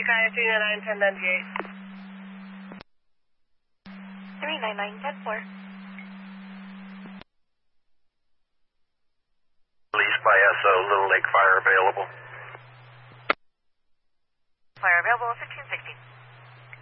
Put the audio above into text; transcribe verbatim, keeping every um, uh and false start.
Kayak three nine nine, ten ninety-eight. three nine nine, ten four. Released by S O, Little Lake Fire available. Fire available, fifteen sixty.